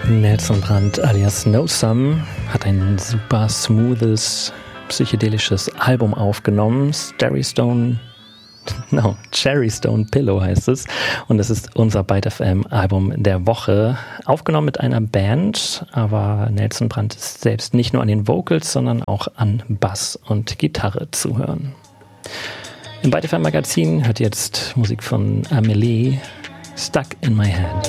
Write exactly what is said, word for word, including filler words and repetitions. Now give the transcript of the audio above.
Nelson Brandt alias No Sum hat ein super smoothes, psychedelisches Album aufgenommen. Starry Stone, no, Cherry Stone Pillow heißt es. Und es ist unser Byte F M Album der Woche. Aufgenommen mit einer Band, aber Nelson Brandt ist selbst nicht nur an den Vocals, sondern auch an Bass und Gitarre zu hören. Im Byte F M Magazin hört ihr jetzt Musik von Amelie, Stuck in My Head.